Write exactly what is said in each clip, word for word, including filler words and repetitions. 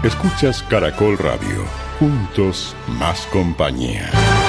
Escuchas Caracol Radio. Juntos, más compañía.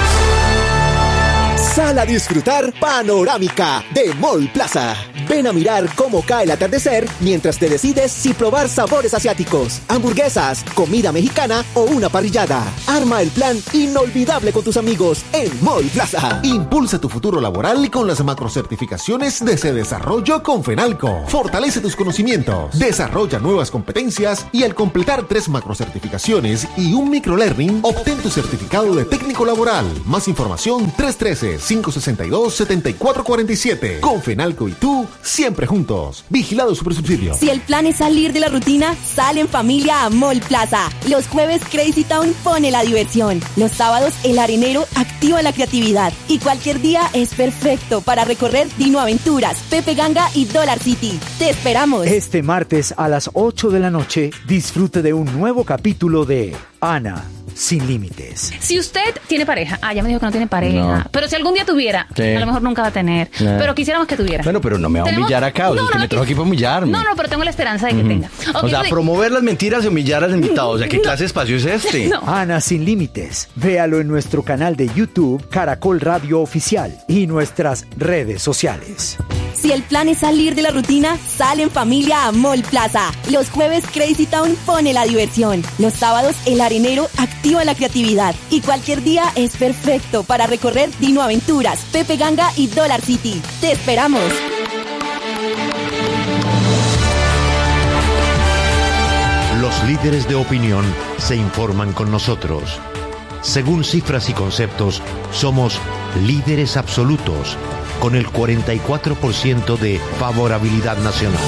Sal a disfrutar Panorámica de Mall Plaza. Ven a mirar cómo cae el atardecer mientras te decides si probar sabores asiáticos, hamburguesas, comida mexicana o una parrillada. Arma el plan inolvidable con tus amigos en Mall Plaza. Impulsa tu futuro laboral con las macrocertificaciones de Se Desarrollo con Fenalco. Fortalece tus conocimientos, desarrolla nuevas competencias y al completar tres macrocertificaciones y un microlearning, obtén tu certificado de técnico laboral. Más información tres uno tres, cinco seis dos, siete cuatro cuatro siete. Con Fenalco y tú, siempre juntos. Vigilado Supersubsidio. Si el plan es salir de la rutina, sale en familia a Mall Plaza. Los jueves Crazy Town pone la diversión. Los sábados El Arenero activa la creatividad. Y cualquier día es perfecto para recorrer Dino Aventuras, Pepe Ganga y Dollar City. ¡Te esperamos! Este martes a las ocho de la noche, disfrute de un nuevo capítulo de Ana Sin Límites. Si usted tiene pareja, ah, ya me dijo que no tiene pareja, No. pero si algún día tuviera, Sí. a lo mejor nunca va a tener, No. pero quisiéramos que tuviera. Bueno, pero no me va a ¿Tenemos? humillar acá, o sea, No, es que no, me no, trajo aquí para humillarme. No, no, pero tengo la esperanza de que Ujú. tenga. O Ok, sea, sí. promover las mentiras y humillar al invitado, o sea, ¿qué No. clase de espacio es este? No. Ana Sin Límites. Véalo en nuestro canal de YouTube, Caracol Radio Oficial, y nuestras redes sociales. Si el plan es salir de la rutina, sale en familia a Mall Plaza. Los jueves Crazy Town pone la diversión. Los sábados El Arenero activa la creatividad. Y cualquier día es perfecto para recorrer Dino Aventuras, Pepe Ganga y Dollar City. ¡Te esperamos! Los líderes de opinión se informan con nosotros. Según cifras y conceptos, somos líderes absolutos, con el cuarenta y cuatro por ciento de favorabilidad nacional.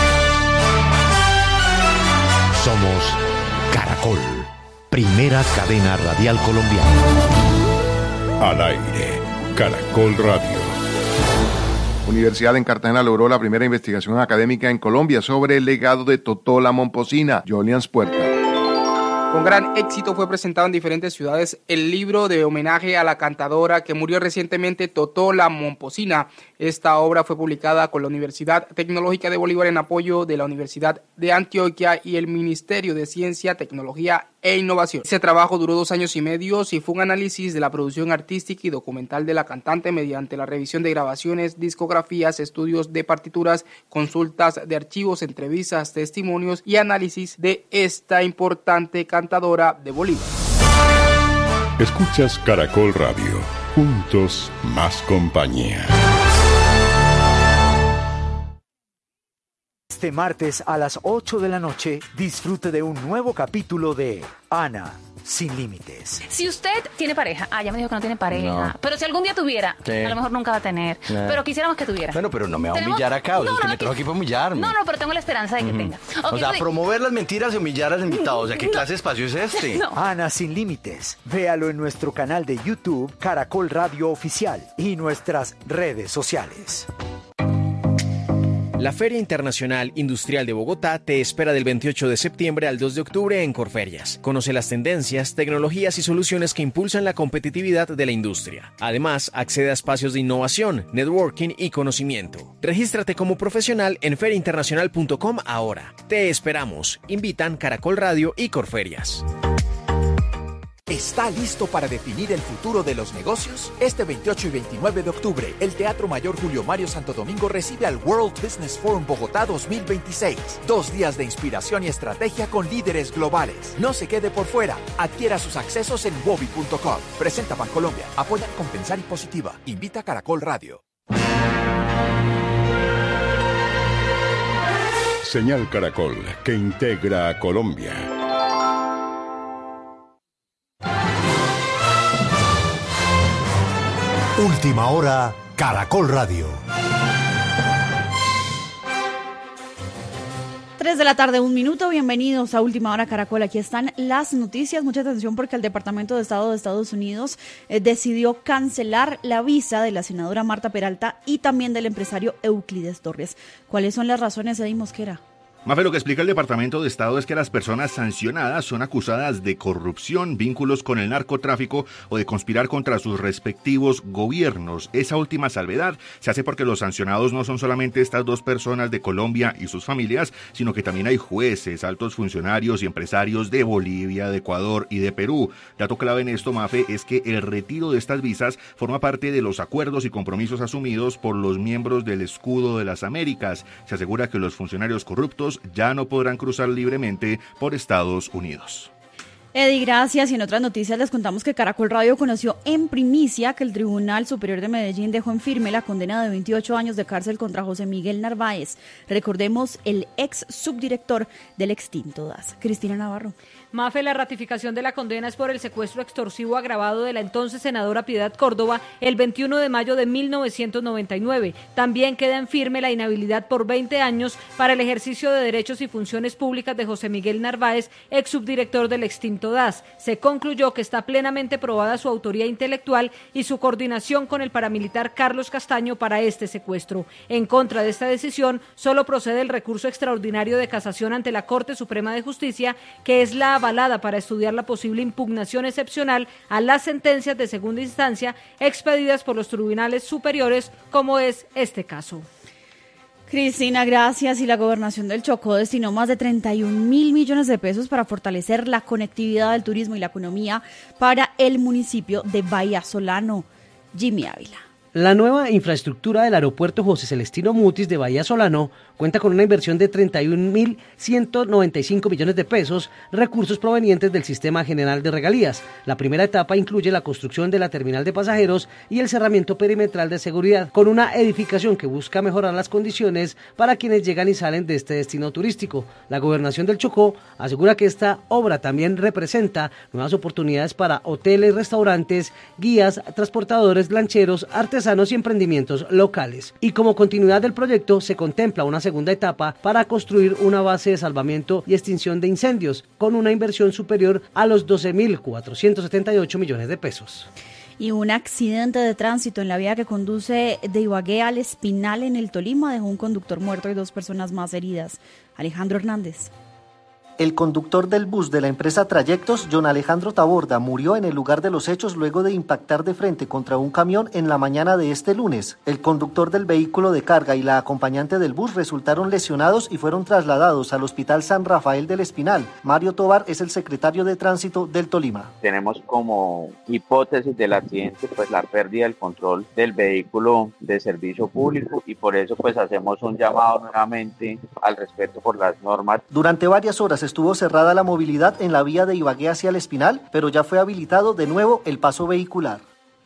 Somos Caracol, primera cadena radial colombiana. Al aire, Caracol Radio. Universidad en Cartagena logró la primera investigación académica en Colombia sobre el legado de Totó la Momposina. Jolians Puerta. Con gran éxito fue presentado en diferentes ciudades el libro de homenaje a la cantadora que murió recientemente, Totó la Momposina. Esta obra fue publicada con la Universidad Tecnológica de Bolívar en apoyo de la Universidad de Antioquia y el Ministerio de Ciencia, Tecnología e Innovación. Ese trabajo duró dos años y medio y fue un análisis de la producción artística y documental de la cantante mediante la revisión de grabaciones, discografías, estudios de partituras, consultas de archivos, entrevistas, testimonios y análisis de esta importante cantadora de Bolívar. Escuchas Caracol Radio. Juntos, más compañía. Este martes a las ocho de la noche, disfrute de un nuevo capítulo de Ana Sin Límites. Si usted tiene pareja, ah, ya me dijo que no tiene pareja, No. pero si algún día tuviera, Sí. a lo mejor nunca va a tener, No. pero quisiéramos que tuviera. Bueno, pero no me va a ¿Tenemos? humillar acá, o sea, No, es que no, me trajo aquí- aquí para humillarme. No, no, pero tengo la esperanza de que tenga. O Ok, sea, sí. promover las mentiras y humillar al invitado, o sea, ¿qué clase de espacio es este? No. Ana Sin Límites. Véalo en nuestro canal de YouTube, Caracol Radio Oficial, y nuestras redes sociales. La Feria Internacional Industrial de Bogotá te espera del veintiocho de septiembre al dos de octubre en Corferias. Conoce las tendencias, tecnologías y soluciones que impulsan la competitividad de la industria. Además, accede a espacios de innovación, networking y conocimiento. Regístrate como profesional en feria internacional punto com ahora. Te esperamos. Invitan Caracol Radio y Corferias. ¿Está listo para definir el futuro de los negocios? Este veintiocho y veintinueve de octubre, el Teatro Mayor Julio Mario Santo Domingo recibe al World Business Forum Bogotá dos mil veintiséis. Dos días de inspiración y estrategia con líderes globales. No se quede por fuera. Adquiera sus accesos en wobi punto com. Presenta Bancolombia. Apoya Compensar y Positiva. Invita Caracol Radio. Señal Caracol, que integra a Colombia. Última hora, Caracol Radio. tres de la tarde, un minuto. Bienvenidos a Última Hora Caracol. Aquí están las noticias. Mucha atención porque el Departamento de Estado de Estados Unidos eh, decidió cancelar la visa de la senadora Marta Peralta y también del empresario Euclides Torres. ¿Cuáles son las razones, Eddie Mosquera? Mafe, lo que explica el Departamento de Estado es que las personas sancionadas son acusadas de corrupción, vínculos con el narcotráfico o de conspirar contra sus respectivos gobiernos. Esa última salvedad se hace porque los sancionados no son solamente estas dos personas de Colombia y sus familias, sino que también hay jueces, altos funcionarios y empresarios de Bolivia, de Ecuador y de Perú. Dato clave en esto, Mafe, es que el retiro de estas visas forma parte de los acuerdos y compromisos asumidos por los miembros del Escudo de las Américas. Se asegura que los funcionarios corruptos ya no podrán cruzar libremente por Estados Unidos. Eddie, gracias. Y en otras noticias les contamos que Caracol Radio conoció en primicia que el Tribunal Superior de Medellín dejó en firme la condena de veintiocho años de cárcel contra José Miguel Narváez. Recordemos, el ex subdirector del extinto D A S. Cristina Navarro. Mafe, la ratificación de la condena es por el secuestro extorsivo agravado de la entonces senadora Piedad Córdoba el veintiuno de mayo de mil novecientos noventa y nueve. También queda en firme la inhabilidad por veinte años para el ejercicio de derechos y funciones públicas de José Miguel Narváez, ex subdirector del extinto D A S. Se concluyó que está plenamente probada su autoría intelectual y su coordinación con el paramilitar Carlos Castaño para este secuestro. En contra de esta decisión, solo procede el recurso extraordinario de casación ante la Corte Suprema de Justicia, que es la avalada para estudiar la posible impugnación excepcional a las sentencias de segunda instancia expedidas por los tribunales superiores, como es este caso. Cristina, gracias. Y la Gobernación del Chocó destinó más de treinta y un mil millones de pesos para fortalecer la conectividad del turismo y la economía para el municipio de Vallasolano. Jimmy Ávila. La nueva infraestructura del aeropuerto José Celestino Mutis de Vallasolano cuenta con una inversión de treinta y un mil ciento noventa y cinco millones de pesos, recursos provenientes del Sistema General de Regalías. La primera etapa incluye la construcción de la terminal de pasajeros y el cerramiento perimetral de seguridad, con una edificación que busca mejorar las condiciones para quienes llegan y salen de este destino turístico. La Gobernación del Chocó asegura que esta obra también representa nuevas oportunidades para hoteles, restaurantes, guías, transportadores, lancheros, artesanos y emprendimientos locales. Y como continuidad del proyecto se contempla una segunda etapa para construir una base de salvamiento y extinción de incendios con una inversión superior a los doce mil cuatrocientos setenta y ocho millones de pesos. Y un accidente de tránsito en la vía que conduce de Ibagué al Espinal en el Tolima dejó un conductor muerto y dos personas más heridas. Alejandro Hernández. El conductor del bus de la empresa Trayectos, John Alejandro Taborda, murió en el lugar de los hechos luego de impactar de frente contra un camión en la mañana de este lunes. El conductor del vehículo de carga y la acompañante del bus resultaron lesionados y fueron trasladados al Hospital San Rafael del Espinal. Mario Tobar es el secretario de Tránsito del Tolima. Tenemos como hipótesis del accidente pues la pérdida del control del vehículo de servicio público y por eso pues hacemos un llamado nuevamente al respeto por las normas. Durante varias horas estuvo cerrada la movilidad en la vía de Ibagué hacia el Espinal, pero ya fue habilitado de nuevo el paso vehicular.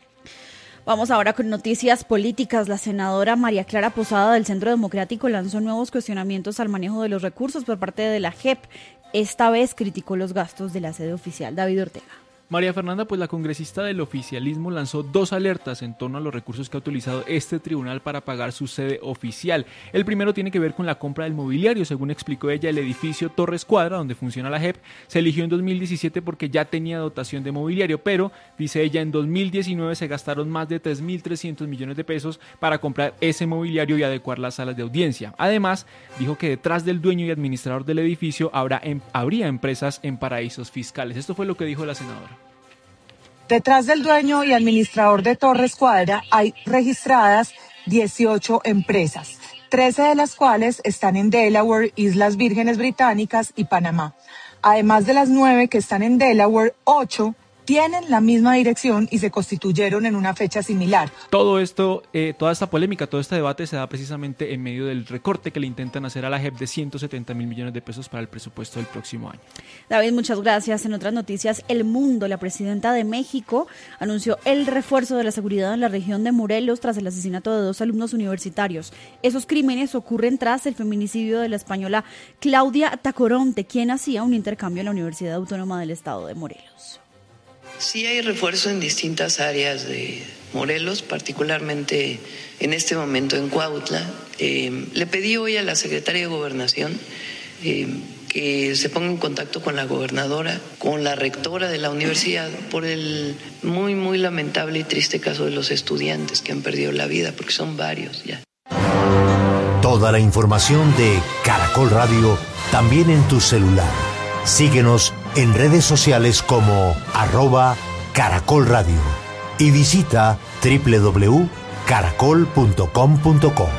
Vamos ahora con noticias políticas. La senadora María Clara Posada del Centro Democrático lanzó nuevos cuestionamientos al manejo de los recursos por parte de la J E P. Esta vez criticó los gastos de la sede oficial. David Ortega. María Fernanda, pues la congresista del oficialismo lanzó dos alertas en torno a los recursos que ha utilizado este tribunal para pagar su sede oficial. El primero tiene que ver con la compra del mobiliario. Según explicó ella, el edificio Torres Cuadra, donde funciona la J E P, se eligió en dos mil diecisiete porque ya tenía dotación de mobiliario, pero, dice ella, en dos mil diecinueve se gastaron más de tres mil trescientos millones de pesos para comprar ese mobiliario y adecuar las salas de audiencia. Además, dijo que detrás del dueño y administrador del edificio habrá em- habría empresas en paraísos fiscales. Esto fue lo que dijo la senadora. Detrás del dueño y administrador de Torres Cuadra hay registradas dieciocho empresas, trece de las cuales están en Delaware, Islas Vírgenes Británicas y Panamá. Además de las nueve que están en Delaware, ocho tienen la misma dirección y se constituyeron en una fecha similar. Todo esto, eh, toda esta polémica, todo este debate se da precisamente en medio del recorte que le intentan hacer a la J E P de ciento setenta mil millones de pesos para el presupuesto del próximo año. David, muchas gracias. En otras noticias, El Mundo, la presidenta de México anunció el refuerzo de la seguridad en la región de Morelos tras el asesinato de dos alumnos universitarios. Esos crímenes ocurren tras el feminicidio de la española Claudia Tacoronte, quien hacía un intercambio en la Universidad Autónoma del Estado de Morelos. Sí hay refuerzo en distintas áreas de Morelos, particularmente en este momento en Cuautla. Eh, le pedí hoy a la secretaria de Gobernación eh, que se ponga en contacto con la gobernadora, con la rectora de la universidad, por el muy, muy lamentable y triste caso de los estudiantes que han perdido la vida, porque son varios ya. Toda la información de Caracol Radio también en tu celular. Síguenos en redes sociales como arroba Caracol Radio y visita doble u doble u doble u punto caracol punto com punto co.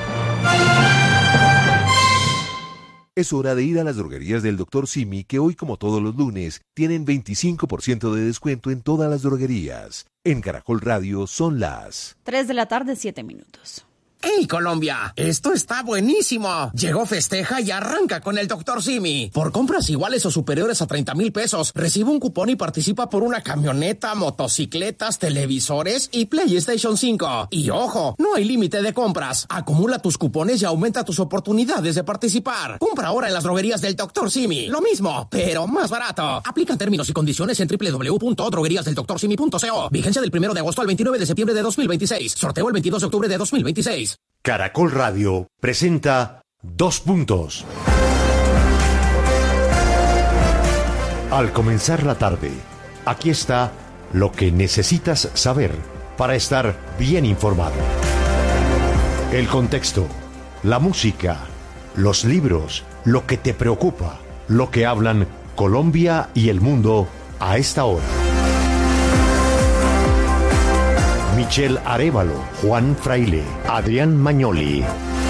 Es hora de ir a las droguerías del doctor Simi, que hoy, como todos los lunes, tienen veinticinco por ciento de descuento en todas las droguerías. En Caracol Radio son las tres de la tarde, siete minutos. ¡Hey, Colombia! ¡Esto está buenísimo! Llegó Festeja y arranca con el doctor Simi. Por compras iguales o superiores a treinta mil pesos, recibe un cupón y participa por una camioneta, motocicletas, televisores y PlayStation cinco. Y ojo, no hay límite de compras. Acumula tus cupones y aumenta tus oportunidades de participar. Compra ahora en las droguerías del doctor Simi. Lo mismo, pero más barato. Aplican términos y condiciones en doble u doble u doble u punto droguerías del doctor simi punto co. Vigencia del primero de agosto al veintinueve de septiembre de dos mil veintiséis. Sorteo el veintidós de octubre de dos mil veintiséis. Caracol Radio presenta Dos Puntos. Al comenzar la tarde, aquí está lo que necesitas saber para estar bien informado. El contexto, la música, los libros, lo que te preocupa, lo que hablan Colombia y el mundo a esta hora. Michelle Arévalo, Juan Fraile, Adrián Magnoli,